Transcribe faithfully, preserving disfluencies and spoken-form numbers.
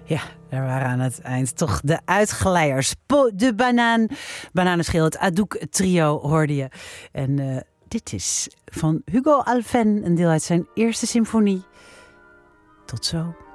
Ja, daar waren aan het eind toch de uitgeleiders. Po de banaan, bananenschil, het Adouk trio hoorde je. En uh, dit is van Hugo Alphen, een deel uit zijn eerste symfonie. Tot zo.